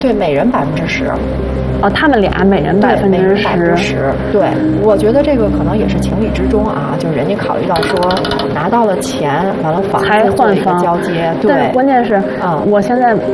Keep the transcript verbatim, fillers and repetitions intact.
对，每人百分之十。 哦，他们俩每人百分之十。 十，对，我觉得这个可能也是情理之中啊，就是人家考虑到说拿到了钱，完了房子做一个交接，对。 但关键是， 嗯， 我现在